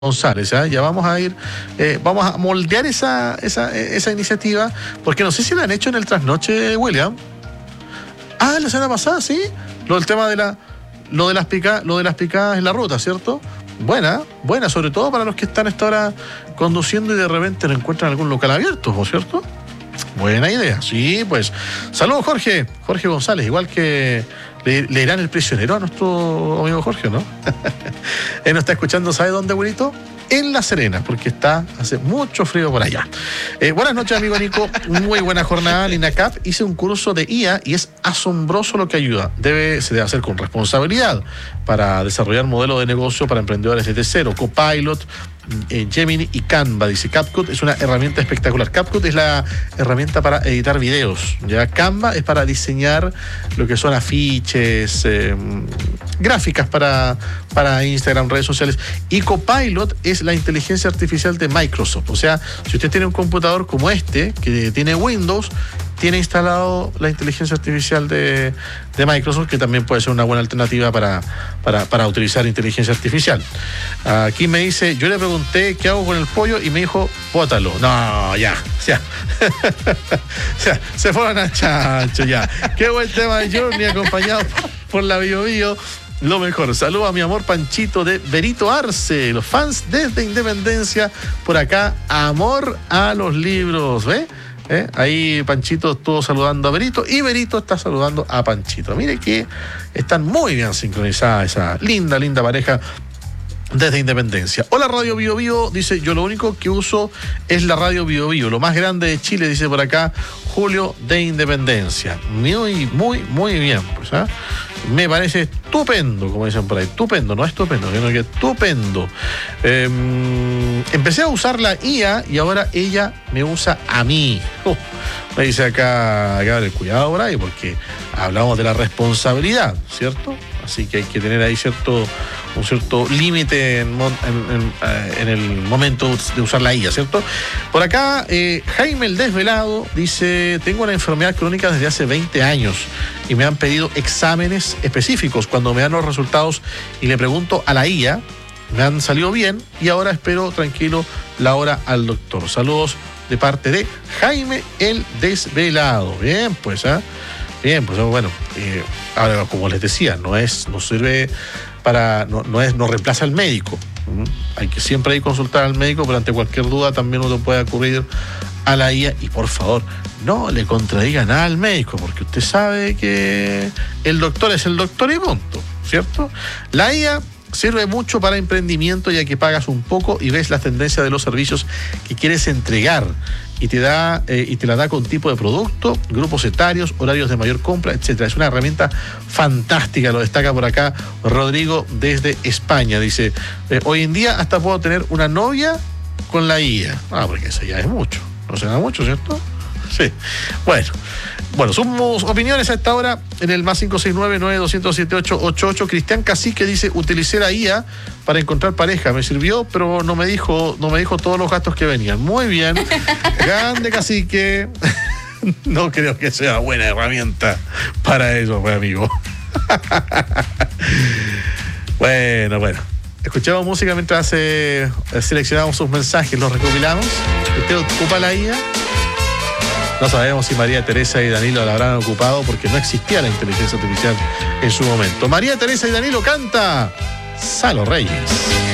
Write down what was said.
González, ¿eh? Ya vamos a ir, vamos a moldear esa iniciativa, porque no sé si la han hecho en el trasnoche, William. Ah, la semana pasada, sí. Lo del tema de lo de las picadas en la ruta, ¿cierto? Buena, sobre todo para los que están a esta hora conduciendo y de repente no encuentran algún local abierto, ¿no es cierto? Buena idea, sí, pues. Saludos, Jorge González, igual que le irán el prisionero a nuestro amigo Jorge, ¿no? Él nos está escuchando, ¿sabe dónde, abuelito? En La Serena, porque hace mucho frío por allá. Buenas noches, amigo Nico. Muy buena jornada en INACAP. Hice un curso de IA y es asombroso lo que ayuda. Se debe hacer con responsabilidad para desarrollar modelos de negocio para emprendedores desde cero. Copilot, Gemini y Canva. Dice, CapCut es una herramienta espectacular. CapCut es la herramienta para editar videos. Ya Canva es para diseñar lo que son afiches, gráficas para Instagram, redes sociales. Y Copilot es la inteligencia artificial de Microsoft. O sea, si usted tiene un computador como este, que tiene Windows, tiene instalado la inteligencia artificial de Microsoft, que también puede ser una buena alternativa para utilizar inteligencia artificial. Aquí me dice, yo le pregunté qué hago con el pollo y me dijo, bótalo. No, ya. Se fueron a chancho, ya. Qué buen tema de Journey, acompañado por la Bio Bio. Lo mejor. Saludo a mi amor Panchito de Berito Arce. Los fans desde Independencia. Por acá, amor a los libros. ¿Ve? Ahí Panchito estuvo saludando a Berito y Berito está saludando a Panchito. Mire que están muy bien sincronizadas esa linda pareja desde Independencia. Hola, Radio Bio Bio. Dice, yo lo único que uso es la Radio Bio Bio, lo más grande de Chile, dice por acá Julio de Independencia. Muy bien, pues, ¿eh? Me parece estupendo, como dicen por ahí. Estupendo, no estupendo, sino que estupendo. Empecé a usar la IA y ahora ella me usa a mí. Me dice acá cuidado por ahí, porque hablamos de la responsabilidad, ¿cierto? Así que hay que tener ahí un cierto límite en el momento de usar la IA, ¿cierto? Por acá, Jaime el Desvelado dice, tengo una enfermedad crónica desde hace 20 años y me han pedido exámenes específicos. Cuando me dan los resultados y le pregunto a la IA, me han salido bien y ahora espero tranquilo la hora al doctor. Saludos de parte de Jaime el Desvelado. Bien, pues, Bien, pues bueno, ahora como les decía, no reemplaza al médico. Hay que siempre ir consultar al médico, pero ante cualquier duda también uno puede acudir a la IA y por favor, no le contradiga nada al médico, porque usted sabe que el doctor es el doctor y punto, ¿cierto? La IA sirve mucho para emprendimiento, ya que pagas un poco y ves las tendencias de los servicios que quieres entregar y te la da con tipo de producto, grupos etarios, horarios de mayor compra, etcétera. Es una herramienta fantástica, lo destaca por acá Rodrigo desde España. Dice, hoy en día hasta puedo tener una novia con la IA. Porque eso ya es mucho. No se da mucho, ¿cierto? Sí. Bueno, sus opiniones a esta hora en el más 569-9207-888. Cristian Cacique dice, utilicé la IA para encontrar pareja. Me sirvió, pero no me dijo todos los gastos que venían. Muy bien. Grande Cacique. No creo que sea buena herramienta para eso, pues, amigo. Bueno. Escuchamos música mientras seleccionamos sus mensajes, los recopilamos. ¿Usted ocupa la IA? No sabemos si María Teresa y Danilo la habrán ocupado porque no existía la inteligencia artificial en su momento. María Teresa y Danilo canta Salo Reyes.